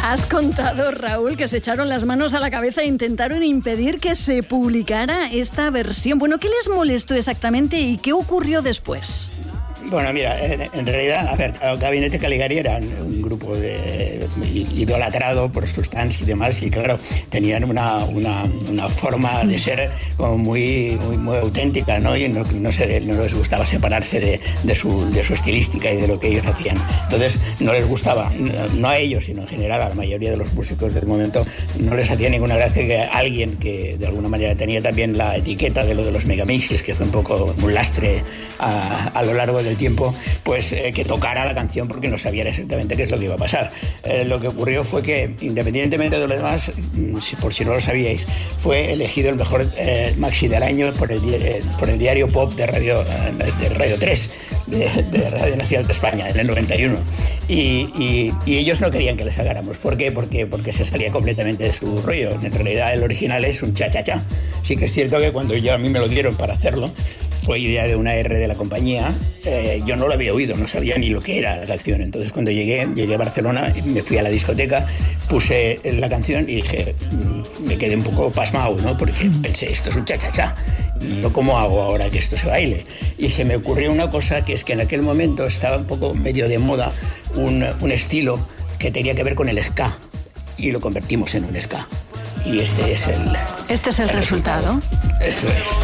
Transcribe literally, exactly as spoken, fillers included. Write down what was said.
Has contado, Raúl, que se echaron las manos a la cabeza e intentaron impedir que se publicara esta versión. Bueno, ¿qué les molestó exactamente y qué ocurrió después? Bueno, mira, en, en realidad, a ver, el Gabinete Caligari era un grupo de, idolatrado por sus fans y demás, y claro, tenían una, una, una forma de ser como muy, muy, muy auténtica, ¿no? Y no, no, se, no les gustaba separarse de, de, su, de su estilística y de lo que ellos hacían. Entonces, no les gustaba, no a ellos, sino en general a la mayoría de los músicos del momento, no les hacía ninguna gracia que alguien que de alguna manera tenía también la etiqueta de lo de los megamixes, que fue un poco un lastre a, a lo largo del tiempo, pues eh, que tocara la canción porque no sabían exactamente qué es lo que iba a pasar. Eh, lo que ocurrió fue que, independientemente de lo demás, si, por si no lo sabíais, fue elegido el mejor eh, maxi del año por el, eh, por el diario Pop de Radio, eh, de Radio tres, de, de Radio Nacional de España, en el noventa y uno. Y, y, y ellos no querían que le sacáramos. ¿Por qué? Porque, porque se salía completamente de su rollo. En realidad el original es un cha-cha-cha. Sí que es cierto que cuando yo, a mí me lo dieron para hacerlo, fue idea de una R de la compañía. Eh, yo no lo había oído, no sabía ni lo que era la canción. Entonces cuando llegué, llegué a Barcelona, me fui a la discoteca, puse la canción y dije, me quedé un poco pasmado, ¿no? Porque pensé, esto es un cha-cha-cha. ¿Y yo cómo hago ahora que esto se baile? Y se me ocurrió una cosa, que es que en aquel momento estaba un poco medio de moda un, un estilo que tenía que ver con el ska. Y lo convertimos en un ska. Y este es el, este es el, el resultado. resultado. Eso es.